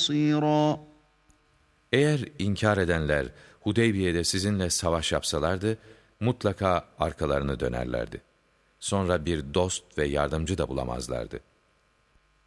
نَصِيرًا. Eğer inkar edenler Hudeybiye'de sizinle savaş yapsalardı, mutlaka arkalarını dönerlerdi. Sonra bir dost ve yardımcı da bulamazlardı.